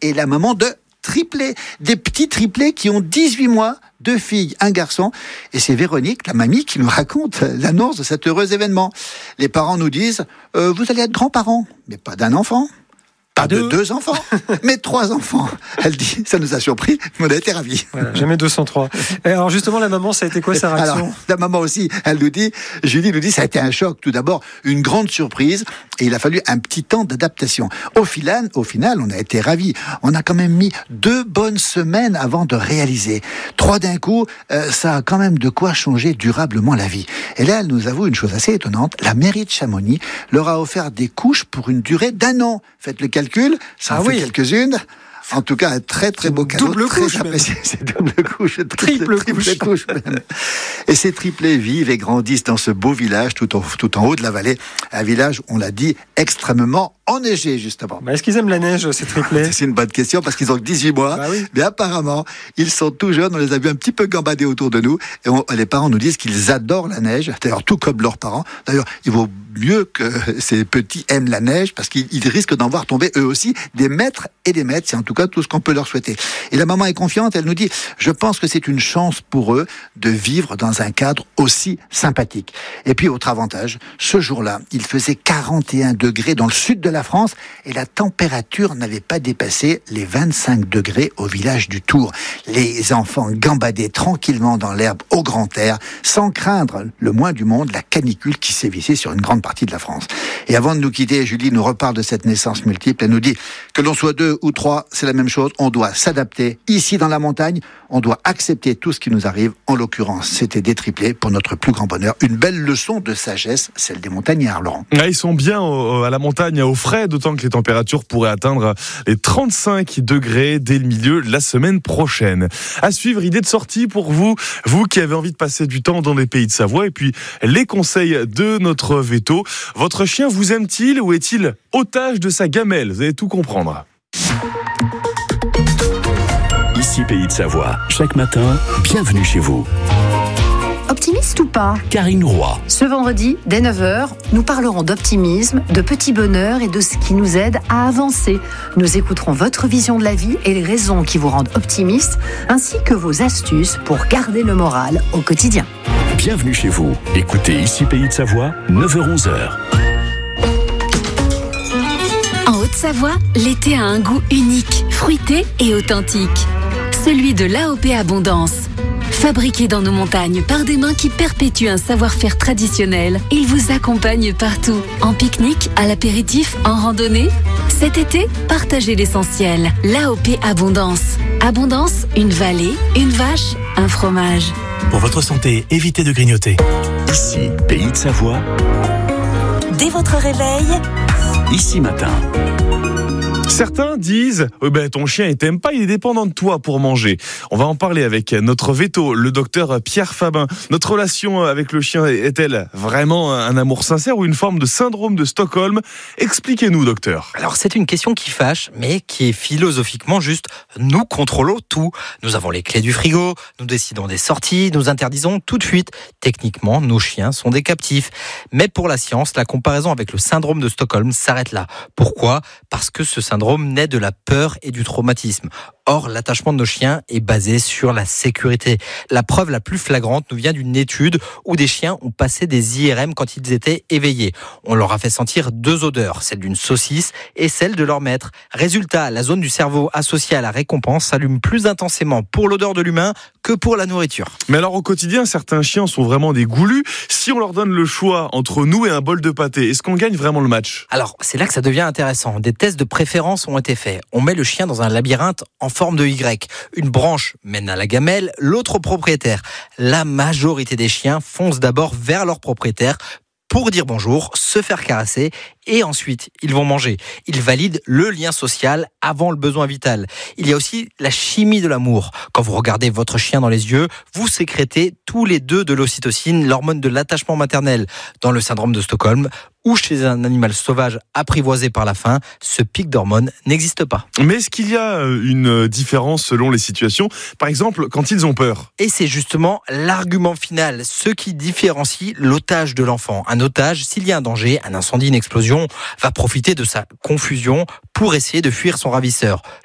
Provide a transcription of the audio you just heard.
est la maman de triplés, des petits triplés qui ont 18 mois, 2 filles, 1 garçon. Et c'est Véronique, la mamie, qui nous raconte l'annonce de cet heureux événement. Les parents nous disent « Vous allez être grands-parents, mais pas d'un enfant. » Pas de 2 enfants, mais 3 enfants. Elle dit, ça nous a surpris, mais on a été ravis. Voilà, jamais 203. Et alors justement, la maman, ça a été quoi sa réaction ? Alors, la maman aussi, Julie nous dit, ça a été un choc. Tout d'abord, une grande surprise, et il a fallu un petit temps d'adaptation. Au final, on a été ravis. On a quand même mis 2 bonnes semaines avant de réaliser. 3 d'un coup, ça a quand même de quoi changer durablement la vie. Et là, elle nous avoue une chose assez étonnante. La mairie de Chamonix leur a offert des couches pour une durée d'1 an. Faites le calcul, ça en fait quelques-unes. En tout cas, un très très beau cadeau. Double couche, c'est double couche, triple couche même. Et ces triplés vivent et grandissent dans ce beau village tout en haut de la vallée. Un village, on l'a dit, extrêmement enneigé, justement. Est-ce qu'ils aiment la neige, ces triplés ? C'est une bonne question, parce qu'ils ont 18 mois. Oui. Mais apparemment, ils sont tout jeunes. On les a vus un petit peu gambader autour de nous. Et les parents nous disent qu'ils adorent la neige. D'ailleurs, tout comme leurs parents. D'ailleurs, il vaut mieux que ces petits aiment la neige, parce qu'ils risquent d'en voir tomber eux aussi des mètres et des mètres. C'est en tout cas tout ce qu'on peut leur souhaiter. Et la maman est confiante. Elle nous dit, je pense que c'est une chance pour eux de vivre dans un cadre aussi sympathique. Et puis, autre avantage, ce jour-là, il faisait 41 degrés dans le sud de la France, et la température n'avait pas dépassé les 25 degrés au village du Tour. Les enfants gambadaient tranquillement dans l'herbe au grand air, sans craindre le moins du monde la canicule qui sévissait sur une grande partie de la France. Et avant de nous quitter, Julie nous reparle de cette naissance multiple. Elle nous dit que l'on soit 2 ou 3, c'est la même chose. On doit s'adapter. Ici, dans la montagne, on doit accepter tout ce qui nous arrive. En l'occurrence, c'était des triplés pour notre plus grand bonheur. Une belle leçon de sagesse, celle des montagnards, Laurent. Ils sont bien à la montagne, au frais, d'autant que les températures pourraient atteindre les 35 degrés dès le milieu de la semaine prochaine. À suivre, idée de sortie pour vous qui avez envie de passer du temps dans les pays de Savoie, et puis les conseils de notre veto. Votre chien vous aime-t-il ou est-il otage de sa gamelle ? Vous allez tout comprendre. Ici Pays de Savoie. Chaque matin, bienvenue chez vous. Optimiste ou pas ? Karine Roy. Ce vendredi, dès 9h, nous parlerons d'optimisme, de petit bonheur et de ce qui nous aide à avancer. Nous écouterons votre vision de la vie et les raisons qui vous rendent optimiste, ainsi que vos astuces pour garder le moral au quotidien. Bienvenue chez vous. Écoutez Ici Pays de Savoie, 9h-11h. En Haute-Savoie, l'été a un goût unique, fruité et authentique. Celui de l'AOP Abondance. Fabriqué dans nos montagnes par des mains qui perpétuent un savoir-faire traditionnel, il vous accompagne partout. En pique-nique, à l'apéritif, en randonnée. Cet été, partagez l'essentiel. L'AOP Abondance. Abondance, une vallée, une vache, un fromage. Pour votre santé, évitez de grignoter. Ici, Pays de Savoie. Dès votre réveil, Ici Matin. Certains disent ton chien il t'aime pas, il est dépendant de toi pour manger. On va en parler avec notre veto, le docteur Pierre Fabin. Notre relation avec le chien est-elle vraiment un amour sincère ou une forme de syndrome de Stockholm ? Expliquez-nous, docteur. Alors c'est une question qui fâche, mais qui est philosophiquement juste. Nous contrôlons tout. Nous avons les clés du frigo, nous décidons des sorties, nous interdisons toute fuite. Techniquement, nos chiens sont des captifs. Mais pour la science, la comparaison avec le syndrome de Stockholm s'arrête là. Pourquoi ? Parce que ce syndrome naît de la peur et du traumatisme. Or, l'attachement de nos chiens est basé sur la sécurité. La preuve la plus flagrante nous vient d'une étude où des chiens ont passé des IRM quand ils étaient éveillés. On leur a fait sentir 2 odeurs, celle d'une saucisse et celle de leur maître. Résultat, la zone du cerveau associée à la récompense s'allume plus intensément pour l'odeur de l'humain que pour la nourriture. Mais alors au quotidien, certains chiens sont vraiment des goulus. Si on leur donne le choix entre nous et un bol de pâté, est-ce qu'on gagne vraiment le match ? Alors, c'est là que ça devient intéressant. Des tests de préférence ont été faits. On met le chien dans un labyrinthe en forme de Y. Une branche mène à la gamelle, l'autre au propriétaire. La majorité des chiens foncent d'abord vers leur propriétaire pour dire bonjour, se faire caresser et ensuite ils vont manger. Ils valident le lien social avant le besoin vital. Il y a aussi la chimie de l'amour. Quand vous regardez votre chien dans les yeux, vous sécrétez tous les 2 de l'ocytocine, l'hormone de l'attachement maternel. Dans le syndrome de Stockholm, ou chez un animal sauvage apprivoisé par la faim, ce pic d'hormones n'existe pas. Mais est-ce qu'il y a une différence selon les situations ? Par exemple, quand ils ont peur ? Et c'est justement l'argument final, ce qui différencie l'otage de l'enfant. Un otage, s'il y a un danger, un incendie, une explosion, va profiter de sa confusion pour essayer de fuir son ravisseur.